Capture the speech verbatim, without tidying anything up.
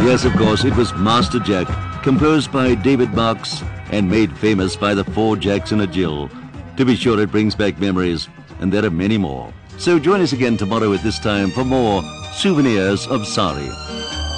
Yes, of course, it was Master Jack, composed by David Marks and made famous by the four Jacks and a Jill. To be sure, it brings back memories, and there are many more. So join us again tomorrow at this time for more Souvenirs of Sari.